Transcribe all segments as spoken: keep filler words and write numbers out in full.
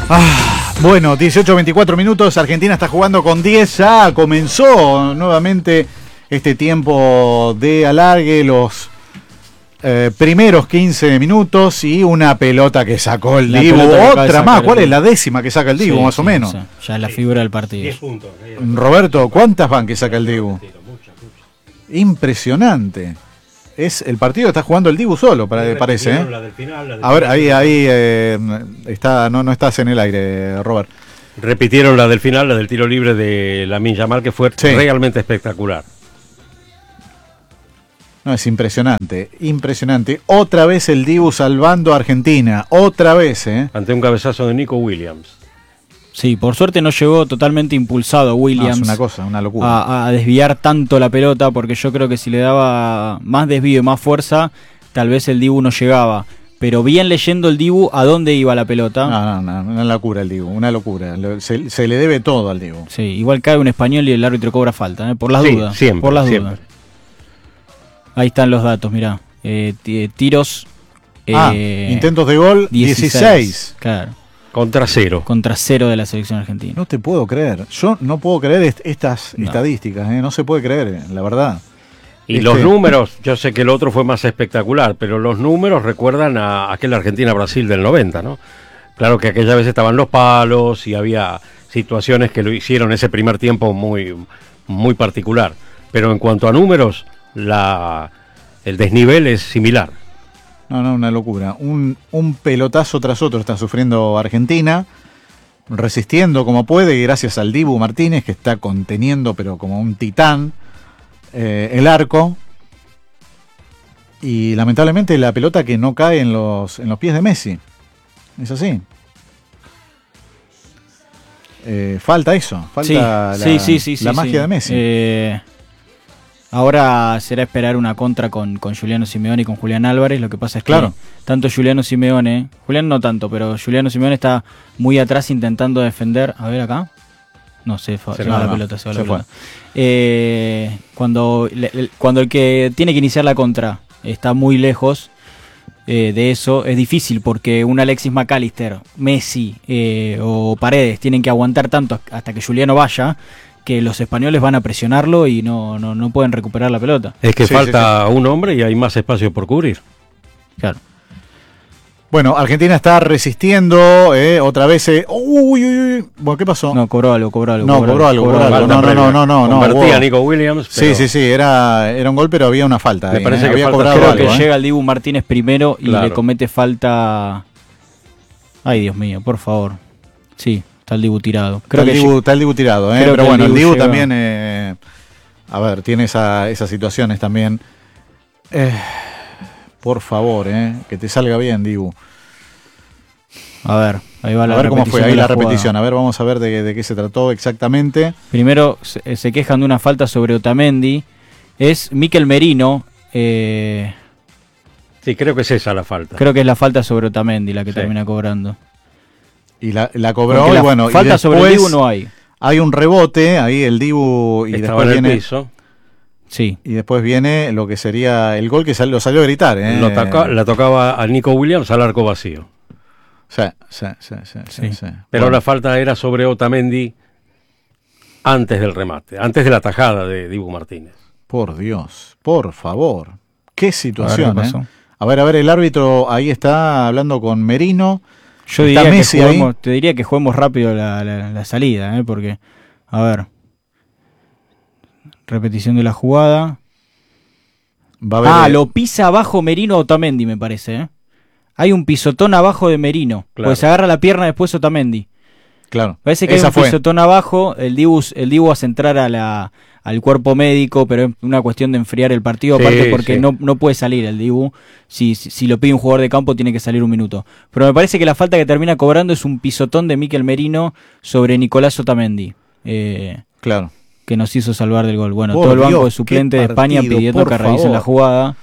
Ah, bueno, dieciocho veinticuatro minutos, Argentina está jugando con diez, ya comenzó nuevamente este tiempo de alargue, los eh, primeros quince minutos y una pelota que sacó el Dibu, otra más, ¿cuál es la décima que saca el Dibu, sí, más sí, o menos? Sí, ya es la figura del partido. diez puntos. Roberto, ¿cuántas van que saca el Dibu? Impresionante. Es el partido que está jugando el Dibu solo, para, parece. ¿eh? La del final, la del a ver, final. ahí, ahí eh, está, no, no estás en el aire, Robert. Repitieron la del final, la del tiro libre de Lamine Yamal, que fue sí. realmente espectacular. No, es impresionante, impresionante. Otra vez el Dibu salvando a Argentina, otra vez, ¿eh? Ante un cabezazo de Nico Williams. Sí, por suerte no llegó totalmente impulsado Williams. No, es una cosa, una locura. A, a desviar tanto la pelota, porque yo creo que si le daba más desvío y más fuerza, tal vez el Dibu no llegaba. Pero bien leyendo el Dibu, ¿a dónde iba la pelota? No, no, no, una locura el Dibu, una locura. Se, se le debe todo al Dibu. Sí, igual cae un español y el árbitro cobra falta, ¿eh? Por las sí, dudas. Siempre, por las siempre. dudas. Ahí están los datos, mirá. Eh, t- tiros. Ah, eh, intentos de gol, dieciséis. dieciséis. Claro. Contra cero. Contra cero de la selección argentina. No te puedo creer. Yo no puedo creer est- estas no. estadísticas. ¿eh? No se puede creer, la verdad. Y este... los números, yo sé que el otro fue más espectacular, pero los números recuerdan a aquel Argentina-Brasil del noventa, ¿no? Claro que aquella vez estaban los palos y había situaciones que lo hicieron ese primer tiempo muy, muy particular. Pero en cuanto a números, la, el desnivel es similar. No, no, una locura. Un, un pelotazo tras otro está sufriendo Argentina, resistiendo como puede, y gracias al Dibu Martínez, que está conteniendo, pero como un titán, eh, el arco. Y lamentablemente la pelota que no cae en los, en los pies de Messi. Es así. Eh, falta eso, falta sí, la, sí, sí, sí, sí, la magia sí. de Messi. Eh... Ahora será esperar una contra con, con Juliano Simeone y con Julián Álvarez. Lo que pasa es que claro. tanto Juliano Simeone, Julián no tanto, pero Juliano Simeone está muy atrás intentando defender. A ver acá. No, se, fa, se, se va no, la no, pelota, se va se la pelota. Eh, cuando, le, cuando el que tiene que iniciar la contra está muy lejos eh, de eso, es difícil porque un Alexis McAllister, Messi eh, o Paredes tienen que aguantar tanto hasta que Juliano vaya, que los españoles van a presionarlo y no, no, no pueden recuperar la pelota. Es que sí, falta sí, sí. un hombre y hay más espacio por cubrir. Claro. Bueno, Argentina está resistiendo, eh, otra vez. Eh, uy, uy, uy. Bueno, ¿qué pasó? No, cobró algo, cobró algo. No, cobró, cobró algo, cobró algo. algo. No, no, no, no, no, no. Convertía a Nico Williams. Pero... Sí, sí, sí, era, era un gol, pero había una falta. Me ahí, parece eh. que había falta, cobrado creo algo, que eh. llega el Dibu Martínez primero y claro. le comete falta. Ay, Dios mío, por favor. Sí. Está el Dibu tirado. Creo está, el que Dibu, está el Dibu tirado, ¿eh? Pero bueno, el Dibu, el Dibu también, eh, a ver, tiene esa, esas situaciones también. Eh, por favor, eh, que te salga bien, Dibu. A ver, ahí va la repetición. A ver cómo fue ahí la, la repetición. A ver, vamos a ver de, de qué se trató exactamente. Primero se, se quejan de una falta sobre Otamendi. Es Mikel Merino. Eh, sí, creo que es esa la falta. Creo que es la falta sobre Otamendi la que sí. termina cobrando. Y la, la cobró y la bueno. Falta y después sobre el Dibu no hay. Hay un rebote, ahí el Dibu y estaba después en el viene. Piso. Sí. Y después viene lo que sería el gol que sal, lo salió a gritar. ¿eh? Lo toca, la tocaba a Nico Williams al arco vacío. Sí, sí, sí, sí, sí, sí. Pero bueno. la falta era sobre Otamendi antes del remate, antes de la tajada de Dibu Martínez. Por Dios, por favor. Qué situación, a ver, ¿eh? A ver, a ver, el árbitro ahí está hablando con Merino. Yo diría que juguemos, te diría que juguemos rápido la, la, la salida, ¿eh? Porque, a ver, repetición de la jugada. Va a ver ah, el... lo pisa abajo Merino Otamendi, me parece, ¿eh? Hay un pisotón abajo de Merino, claro. Pues se agarra la pierna después Otamendi. Claro. Parece que Esa hay un fue. pisotón abajo, el Dibu, el Dibu hace entrar a la, al cuerpo médico, pero es una cuestión de enfriar el partido, sí, aparte porque sí. no, no puede salir el Dibu. Si, si, si lo pide un jugador de campo tiene que salir un minuto. Pero me parece que la falta que termina cobrando es un pisotón de Mikel Merino sobre Nicolás Otamendi. Eh, claro. Que nos hizo salvar del gol. Bueno, por todo el Dios, banco de suplente de España partido, pidiendo que revisen la jugada.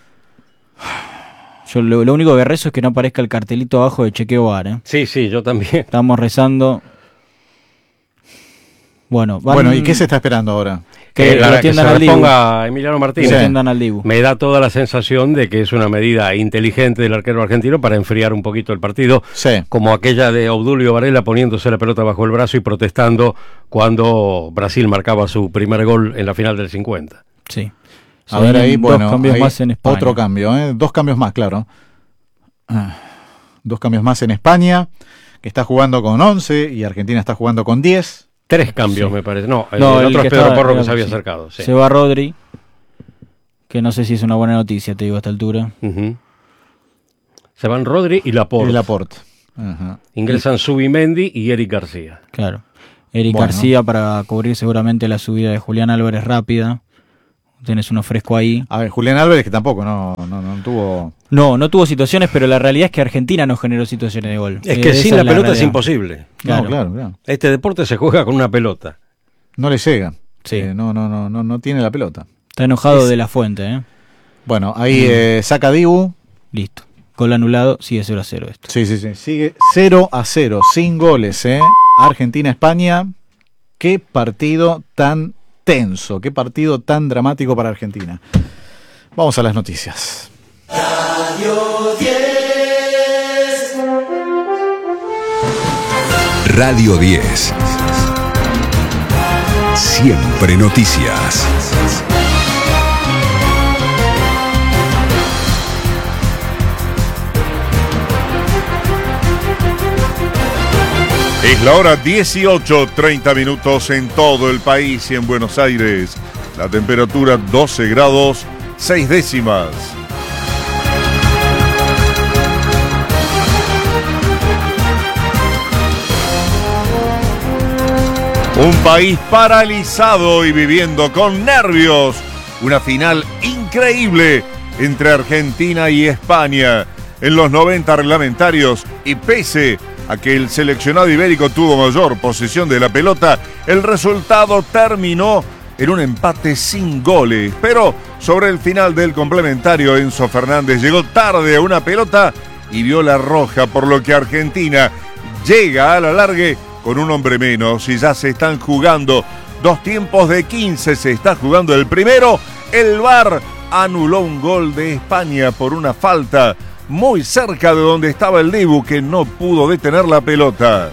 Yo lo, lo único que rezo es que no aparezca el cartelito abajo de chequeo V A R, ¿eh? Sí, sí, yo también. Estamos rezando. Bueno, van... bueno, ¿y qué se está esperando ahora? Que, la, lo que se atiendan al Dibu. reponga Emiliano Martínez. Que lo atiendan al Dibu. Me da toda la sensación de que es una medida inteligente del arquero argentino para enfriar un poquito el partido, Sí. como aquella de Obdulio Varela poniéndose la pelota bajo el brazo y protestando cuando Brasil marcaba su primer gol en la final del cincuenta. Sí. A ver ahí, dos bueno, cambios ahí más en España. otro cambio, ¿eh? Dos cambios más, claro. Ah, dos cambios más en España, que está jugando con once y Argentina está jugando con diez. Tres cambios, Sí. me parece. No, el, No, el el otro que es Pedro estaba- Porro que era- se había sí. acercado. Sí. Se va Rodri, que no sé si es una buena noticia, te digo, a esta altura. Ujú. Se van Rodri y Laporte. Y Laporte. Ajá. Ingresan Zubimendi y Eric García. Claro. Eric Bueno. García para cubrir seguramente la subida de Julián Álvarez rápida. Tienes uno fresco ahí. A ver, Julián Álvarez, que tampoco no, no, no tuvo. No, no tuvo situaciones, pero la realidad es que Argentina no generó situaciones de gol. Es Eh, que esa sin la pelota es realidad. imposible. Claro. No, claro, claro. Este deporte se juega con una pelota. No le llega. Sí. Eh, no, no, no, no, no tiene la pelota. Está enojado Es- de la fuente, ¿eh? Bueno, ahí eh, saca Dibu. Listo. Gol anulado, sigue cero a cero esto. Sí, sí, sí. Sigue cero a cero, sin goles, ¿eh? Argentina-España. Qué partido tan tenso, qué partido tan dramático para Argentina. Vamos a las noticias. Radio diez. Siempre noticias. Es la hora dieciocho, treinta minutos en todo el país y en Buenos Aires. La temperatura doce grados, seis décimas. Un país paralizado y viviendo con nervios una final increíble entre Argentina y España en los noventa reglamentarios, y pese a que el seleccionado ibérico tuvo mayor posesión de la pelota, el resultado terminó en un empate sin goles. Pero sobre el final del complementario, Enzo Fernández llegó tarde a una pelota y vio la roja, por lo que Argentina llega a la largue con un hombre menos y ya se están jugando dos tiempos de quince. Se está jugando el primero. El V A R anuló un gol de España por una falta muy cerca de donde estaba el Dibu, que no pudo detener la pelota.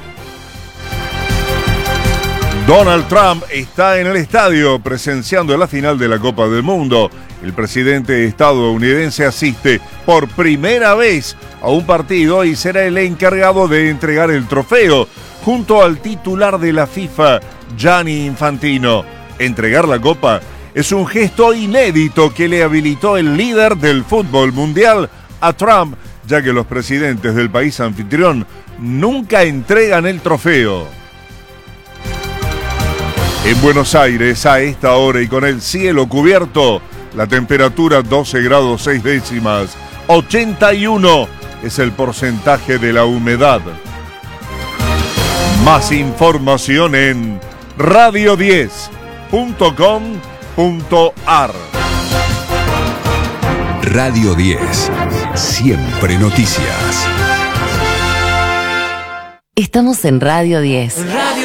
Donald Trump está en el estadio presenciando la final de la Copa del Mundo. El presidente estadounidense asiste por primera vez a un partido y será el encargado de entregar el trofeo junto al titular de la FIFA, Gianni Infantino. Entregar la copa es un gesto inédito que le habilitó el líder del fútbol mundial a Trump, ya que los presidentes del país anfitrión nunca entregan el trofeo. En Buenos Aires, a esta hora y con el cielo cubierto, la temperatura doce grados seis décimas, ochenta y uno es el porcentaje de la humedad. Más información en radio diez punto com punto ar. Radio diez. Siempre noticias. Estamos en Radio diez. Radio